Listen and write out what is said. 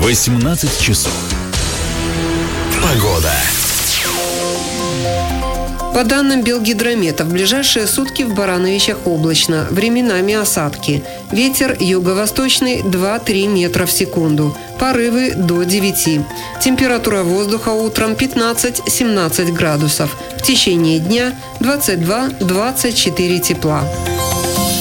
18 часов. Погода. По данным Белгидромета, в ближайшие сутки в Барановичах облачно, временами осадки. Ветер юго-восточный 2-3 метра в секунду, порывы до 9. Температура воздуха утром 15-17 градусов, в течение дня 22-24 тепла.